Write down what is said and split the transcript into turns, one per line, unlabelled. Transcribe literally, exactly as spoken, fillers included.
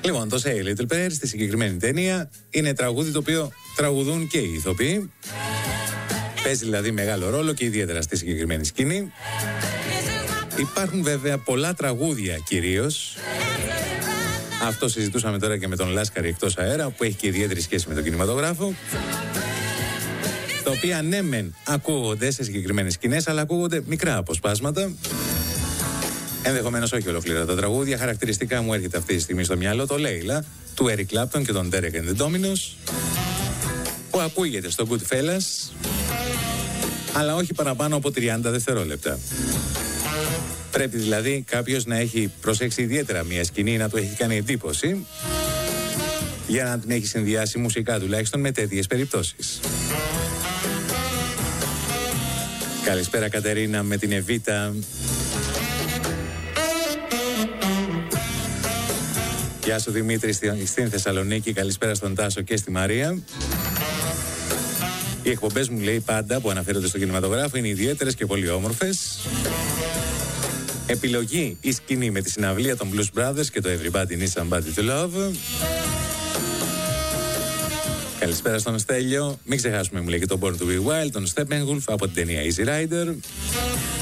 Λοιπόν, το Say a Little Prayer στη συγκεκριμένη ταινία είναι τραγούδι το οποίο τραγουδούν και οι ηθοποιοί. Παίζει δηλαδή μεγάλο ρόλο και ιδιαίτερα στη συγκεκριμένη σκηνή. Υπάρχουν βέβαια πολλά τραγούδια κυρίως. Αυτό συζητούσαμε τώρα και με τον Λάσκαρη εκτός αέρα, που έχει και ιδιαίτερη σχέση με τον κινηματογράφο. Τα οποία ναι μεν ακούγονται σε συγκεκριμένες σκηνές, αλλά ακούγονται μικρά αποσπάσματα. Ενδεχομένως όχι ολόκληρα τα τραγούδια. Χαρακτηριστικά μου έρχεται αυτή τη στιγμή στο μυαλό το Λέιλα του Eric Clapton και τον Derek and the Dominos, που ακούγεται στο Goodfellas, αλλά όχι παραπάνω από τριάντα δευτερόλεπτα. Πρέπει δηλαδή κάποιος να έχει προσέξει ιδιαίτερα μια σκηνή, να του έχει κάνει εντύπωση, για να την έχει συνδυάσει μουσικά τουλάχιστον με τέτοιες περιπτώσεις. Καλησπέρα Κατερίνα με την Εβίτα. Γεια σου Δημήτρη στην Θεσσαλονίκη, καλησπέρα στον Τάσο και στη Μαρία. Οι εκπομπές μου, λέει, πάντα που αναφέρονται στο κινηματογράφο είναι ιδιαίτερες και πολύ όμορφες. Επιλογή η σκηνή με τη συναυλία των Blues Brothers και το Everybody Needs Somebody to Love. Καλησπέρα στον Στέλιο. Μην ξεχάσουμε, μου λέει, και τον Born to be Wild, τον Steppenwolf από την ταινία Easy Rider.